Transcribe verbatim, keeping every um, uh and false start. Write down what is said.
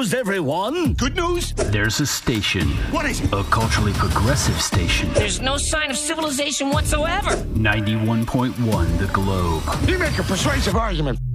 news, everyone. Good news? There's a station. What is it? A culturally progressive station. There's no sign of civilization whatsoever. ninety-one point one The Globe. You make a persuasive argument.